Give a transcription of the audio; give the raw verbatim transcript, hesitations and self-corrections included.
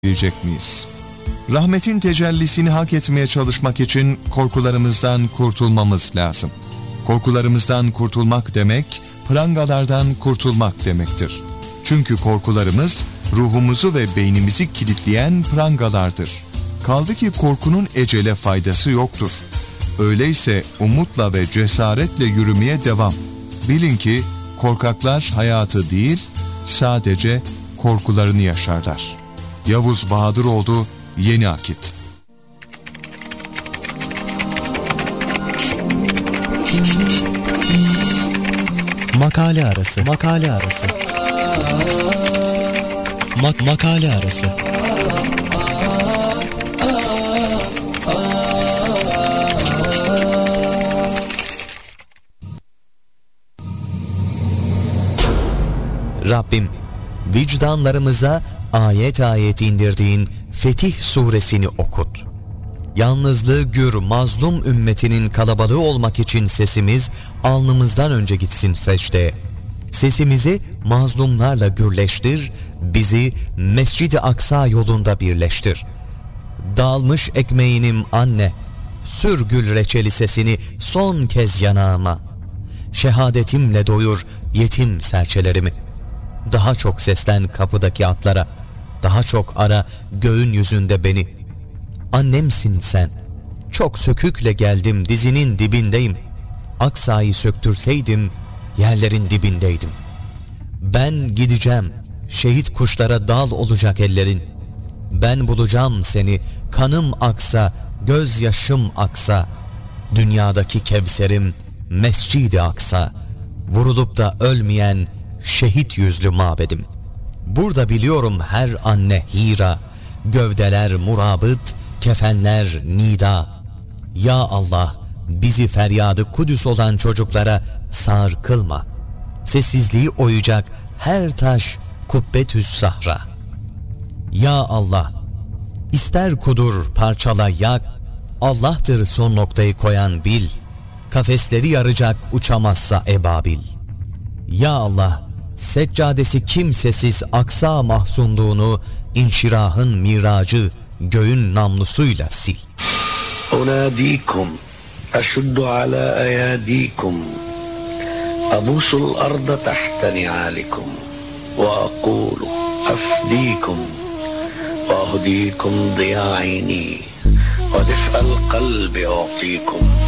diyecek miyiz? Rahmetin tecellisini hak etmeye çalışmak için korkularımızdan kurtulmamız lazım. Korkularımızdan kurtulmak demek, prangalardan kurtulmak demektir. Çünkü korkularımız, ruhumuzu ve beynimizi kilitleyen prangalardır. Kaldı ki korkunun ecele faydası yoktur. Öyleyse umutla ve cesaretle yürümeye devam. Bilin ki korkaklar hayatı değil, sadece korkularını yaşarlar. Yavuz Bahadıroğlu, Yeni Akit. Makale arası. Makale arası. Mak makale arası. Rabbim, vicdanlarımıza ayet ayet indirdiğin Fetih suresini okut. Yalnızlığı gür mazlum ümmetinin kalabalığı olmak için sesimiz alnımızdan önce gitsin secdeye. Sesimizi mazlumlarla gürleştir, bizi Mescid-i Aksa yolunda birleştir. Dağılmış ekmeğinim anne, sür gül reçeli sesini son kez yanağıma. Şehadetimle doyur yetim serçelerimi. Daha çok seslen kapıdaki atlara, daha çok ara göğün yüzünde beni. Annemsin sen, çok sökükle geldim dizinin dibindeyim. Aksa'yı söktürseydim yerlerin dibindeydim. Ben gideceğim, şehit kuşlara dal olacak ellerin. Ben bulacağım seni, kanım aksa, gözyaşım aksa. Dünyadaki Kevserim Mescid-i Aksa, vurulup da ölmeyen şehit yüzlü mabedim. Burada biliyorum her anne Hira, gövdeler murabıt, kefenler nida. Ya Allah, bizi feryadı Kudüs olan çocuklara sağır kılma. Sessizliği oyacak her taş kubbetüs sahra. Ya Allah, ister kudur parçala yak, Allah'tır son noktayı koyan bil. Kafesleri yaracak uçamazsa ebabil. Ya Allah, seccadesi kimsesiz Aksa mahzunluğunu inşirahın miracı göğün namlusuyla sil. Unadikum aşuddu ala ayadikum abusul arda tahta ni'alikum ve aqulu afdikum ve ahdikum diya'ini ve dif'al kalbi u'tikum